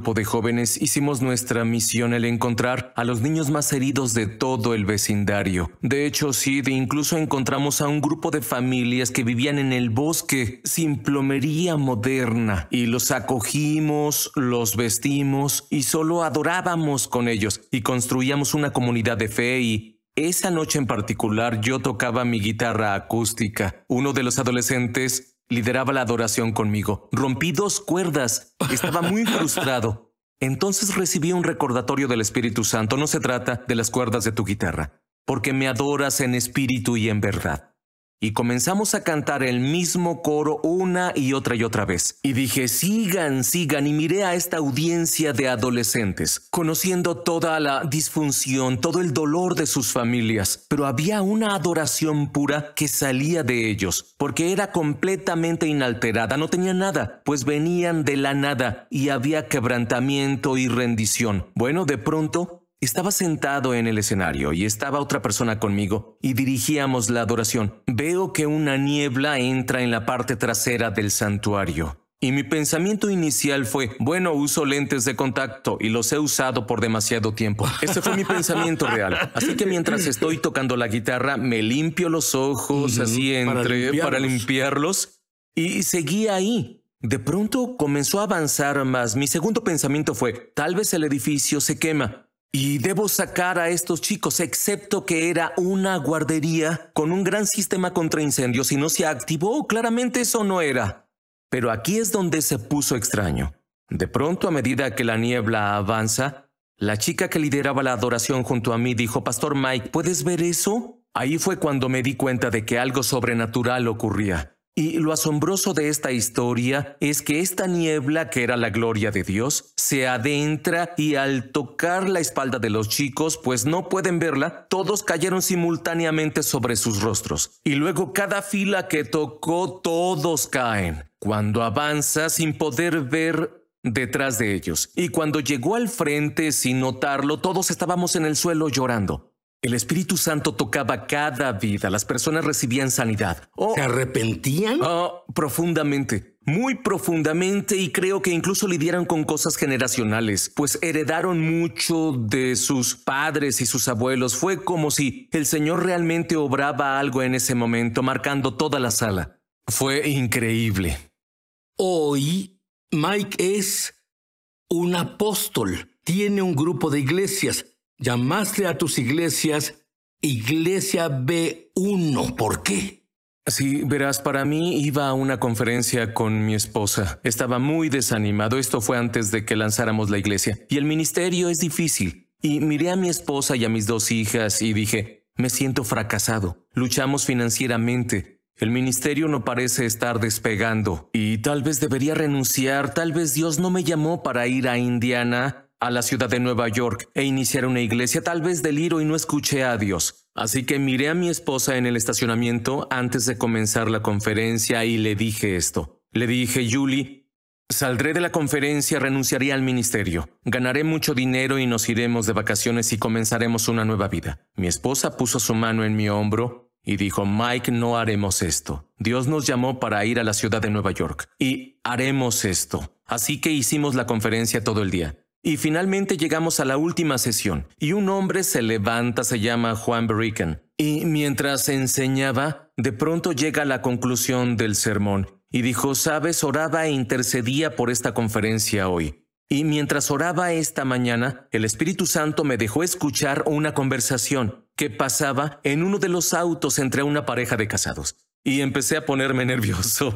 grupo de jóvenes hicimos nuestra misión el encontrar a los niños más heridos de todo el vecindario. De hecho, Sid, incluso encontramos a un grupo de familias que vivían en el bosque sin plomería moderna y los acogimos, los vestimos y solo adorábamos con ellos y construíamos una comunidad de fe. Y esa noche en particular yo tocaba mi guitarra acústica. Uno de los adolescentes lideraba la adoración conmigo. Rompí 2 cuerdas. Estaba muy frustrado. Entonces recibí un recordatorio del Espíritu Santo. No se trata de las cuerdas de tu guitarra, porque me adoras en espíritu y en verdad. Y comenzamos a cantar el mismo coro una y otra vez. Y dije, sigan, sigan. Y miré a esta audiencia de adolescentes, conociendo toda la disfunción, todo el dolor de sus familias. Pero había una adoración pura que salía de ellos, porque era completamente inalterada. No tenía nada, pues venían de la nada y había quebrantamiento y rendición. Bueno, de pronto estaba sentado en el escenario y estaba otra persona conmigo y dirigíamos la adoración. Veo que una niebla entra en la parte trasera del santuario. Y mi pensamiento inicial fue, bueno, uso lentes de contacto y los he usado por demasiado tiempo. Ese fue mi pensamiento real. Así que mientras estoy tocando la guitarra, me limpio los ojos para limpiarlos y seguí ahí. De pronto comenzó a avanzar más. Mi segundo pensamiento fue, tal vez el edificio se quema y debo sacar a estos chicos, excepto que era una guardería con un gran sistema contra incendios y no se activó. Claramente eso no era. Pero aquí es donde se puso extraño. De pronto, a medida que la niebla avanza, la chica que lideraba la adoración junto a mí dijo, Pastor Mike, ¿puedes ver eso? Ahí fue cuando me di cuenta de que algo sobrenatural ocurría. Y lo asombroso de esta historia es que esta niebla, que era la gloria de Dios, se adentra y al tocar la espalda de los chicos, pues no pueden verla, todos cayeron simultáneamente sobre sus rostros. Y luego cada fila que tocó, todos caen. Cuando avanza sin poder ver detrás de ellos. Y cuando llegó al frente sin notarlo, todos estábamos en el suelo llorando. El Espíritu Santo tocaba cada vida. Las personas recibían sanidad. ¿Se arrepentían? Profundamente. Muy profundamente, y creo que incluso lidiaron con cosas generacionales, pues heredaron mucho de sus padres y sus abuelos. Fue como si el Señor realmente obraba algo en ese momento, marcando toda la sala. Fue increíble. Hoy, Mike es un apóstol. Tiene un grupo de iglesias. Llamaste a tus iglesias Iglesia B1. ¿Por qué? Sí, verás, para mí iba a una conferencia con mi esposa. Estaba muy desanimado. Esto fue antes de que lanzáramos la iglesia. Y el ministerio es difícil. Y miré a mi esposa y a mis 2 hijas y dije, me siento fracasado. Luchamos financieramente. El ministerio no parece estar despegando. Y tal vez debería renunciar. Tal vez Dios no me llamó para ir a Indiana, a la ciudad de Nueva York, e iniciar una iglesia. Tal vez deliro y no escuché a Dios. Así que miré a mi esposa en el estacionamiento antes de comenzar la conferencia y le dije esto. Le dije, Julie, saldré de la conferencia, renunciaré al ministerio. Ganaré mucho dinero y nos iremos de vacaciones y comenzaremos una nueva vida. Mi esposa puso su mano en mi hombro y dijo, Mike, no haremos esto. Dios nos llamó para ir a la ciudad de Nueva York y haremos esto. Así que hicimos la conferencia todo el día. Y finalmente llegamos a la última sesión y un hombre se levanta, se llama Juan Berican. Y mientras enseñaba, de pronto llega a la conclusión del sermón y dijo, sabes, oraba e intercedía por esta conferencia hoy. Y mientras oraba esta mañana, el Espíritu Santo me dejó escuchar una conversación que pasaba en uno de los autos entre una pareja de casados. Y empecé a ponerme nervioso.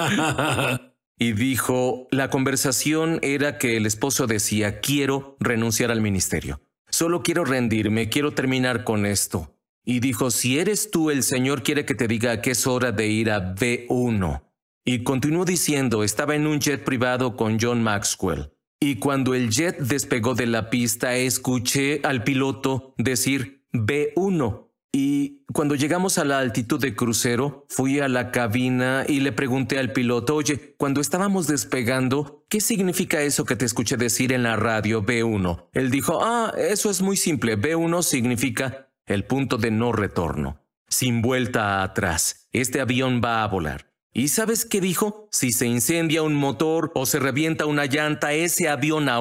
Y dijo, la conversación era que el esposo decía, quiero renunciar al ministerio. Solo quiero rendirme, quiero terminar con esto. Y dijo, si eres tú, el Señor quiere que te diga que es hora de ir a B1. Y continuó diciendo, estaba en un jet privado con John Maxwell. Y cuando el jet despegó de la pista, escuché al piloto decir B1. Y cuando llegamos a la altitud de crucero, fui a la cabina y le pregunté al piloto, oye, cuando estábamos despegando, ¿qué significa eso que te escuché decir en la radio B1? Él dijo, eso es muy simple. B1 significa el punto de no retorno. Sin vuelta atrás. Este avión va a volar. ¿Y sabes qué dijo? Si se incendia un motor o se revienta una llanta, ese avión